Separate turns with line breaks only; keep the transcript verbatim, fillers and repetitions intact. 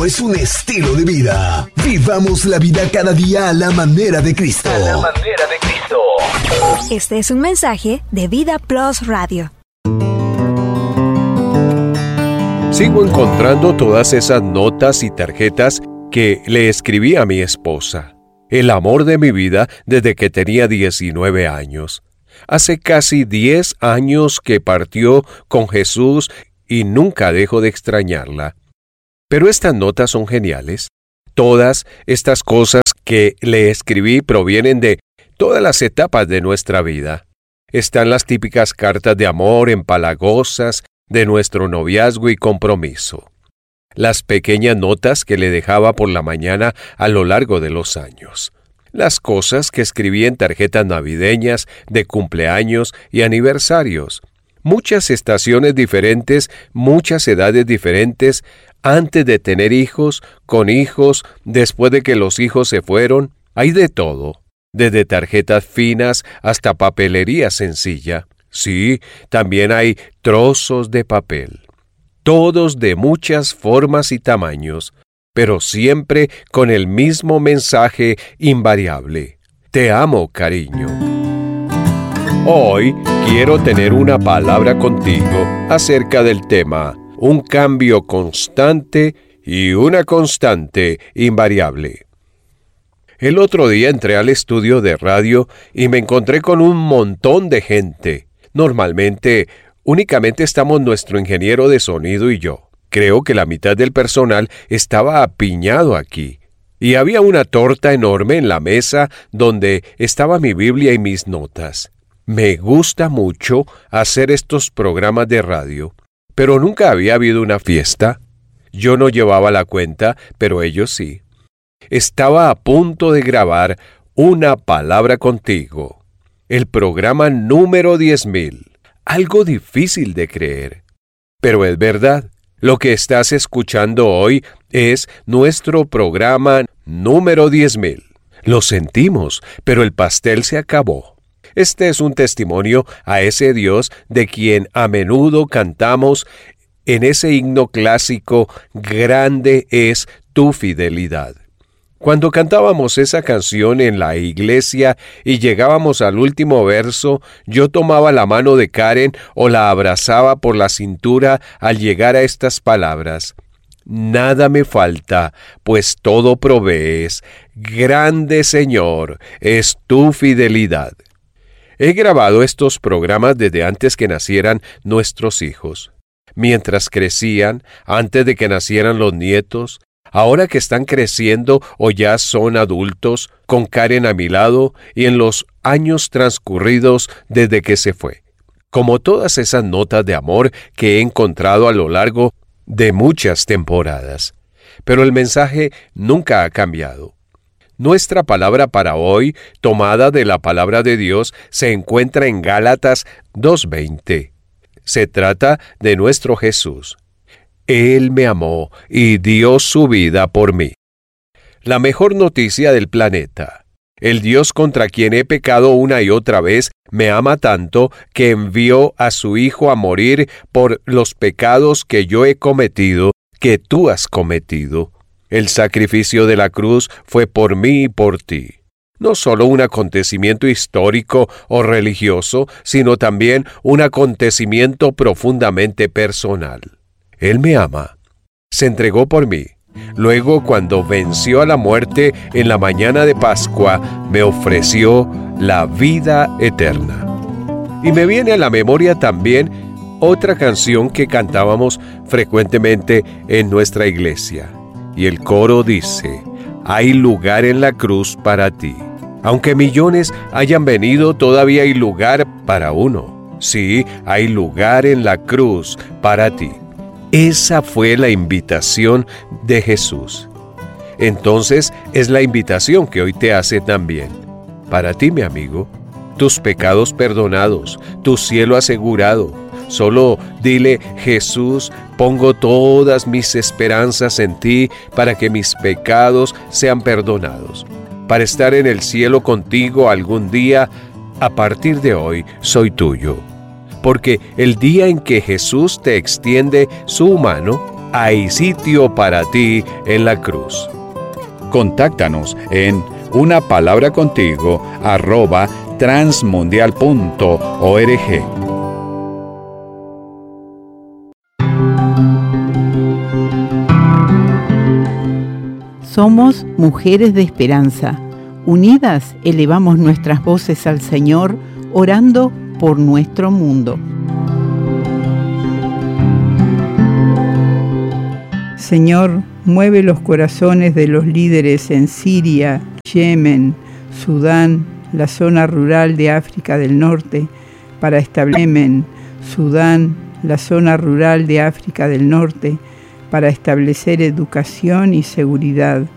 cristianismo es un estilo de vida. Vivamos la vida cada día a la manera de Cristo.
A la manera de Cristo.
Este es un mensaje de Vida Plus Radio.
Sigo encontrando todas esas notas y tarjetas que le escribí a mi esposa. El amor de mi vida desde que tenía diecinueve años. Hace casi diez años que partió con Jesús y nunca dejo de extrañarla. Pero estas notas son geniales. Todas estas cosas que le escribí provienen de todas las etapas de nuestra vida. Están las típicas cartas de amor empalagosas de nuestro noviazgo y compromiso. Las pequeñas notas que le dejaba por la mañana a lo largo de los años. Las cosas que escribí en tarjetas navideñas, de cumpleaños y aniversarios. Muchas estaciones diferentes, muchas edades diferentes, antes de tener hijos, con hijos, después de que los hijos se fueron. Hay de todo, desde tarjetas finas hasta papelería sencilla. Sí, también hay trozos de papel. Todos de muchas formas y tamaños, pero siempre con el mismo mensaje invariable. Te amo, cariño. Hoy quiero tener una palabra contigo acerca del tema, un cambio constante y una constante invariable. El otro día entré al estudio de radio y me encontré con un montón de gente. Normalmente, únicamente estamos nuestro ingeniero de sonido y yo. Creo que la mitad del personal estaba apiñado aquí. Y había una torta enorme en la mesa donde estaba mi Biblia y mis notas. Me gusta mucho hacer estos programas de radio, pero nunca había habido una fiesta. Yo no llevaba la cuenta, pero ellos sí. Estaba a punto de grabar Una Palabra Contigo, el programa número diez mil. Algo difícil de creer, pero es verdad. Lo que estás escuchando hoy es nuestro programa número diez mil. Lo sentimos, pero el pastel se acabó. Este es un testimonio a ese Dios de quien a menudo cantamos en ese himno clásico, Grande es tu fidelidad. Cuando cantábamos esa canción en la iglesia y llegábamos al último verso, yo tomaba la mano de Karen o la abrazaba por la cintura al llegar a estas palabras. Nada me falta, pues todo provees. Grande Señor, es tu fidelidad. He grabado estos programas desde antes que nacieran nuestros hijos. Mientras crecían, antes de que nacieran los nietos, ahora que están creciendo o ya son adultos, con Karen a mi lado y en los años transcurridos desde que se fue. Como todas esas notas de amor que he encontrado a lo largo de muchas temporadas. Pero el mensaje nunca ha cambiado. Nuestra palabra para hoy, tomada de la palabra de Dios, se encuentra en Gálatas dos veinte. Se trata de nuestro Jesús. Él me amó y dio su vida por mí. La mejor noticia del planeta. El Dios contra quien he pecado una y otra vez me ama tanto que envió a su Hijo a morir por los pecados que yo he cometido, que tú has cometido. El sacrificio de la cruz fue por mí y por ti. No solo un acontecimiento histórico o religioso, sino también un acontecimiento profundamente personal. Él me ama. Se entregó por mí. Luego, cuando venció a la muerte en la mañana de Pascua, me ofreció la vida eterna. Y me viene a la memoria también otra canción que cantábamos frecuentemente en nuestra iglesia. Y el coro dice, hay lugar en la cruz para ti. Aunque millones hayan venido, todavía hay lugar para uno. Sí, hay lugar en la cruz para ti. Esa fue la invitación de Jesús. Entonces es la invitación que hoy te hace también. Para ti, mi amigo, tus pecados perdonados, tu cielo asegurado. Solo dile, Jesús, pongo todas mis esperanzas en ti para que mis pecados sean perdonados. Para estar en el cielo contigo algún día, a partir de hoy soy tuyo. Porque el día en que Jesús te extiende su mano, hay sitio para ti en la cruz.
Contáctanos en una palabra contigo arroba transmundial punto org.
Somos mujeres de esperanza. Unidas elevamos nuestras voces al Señor, orando por nuestro mundo.
Señor, mueve los corazones de los líderes en Siria, Yemen, Sudán, la zona rural de África del Norte, para establecer Yemen, Sudán, la zona rural de África del Norte, para establecer educación y seguridad.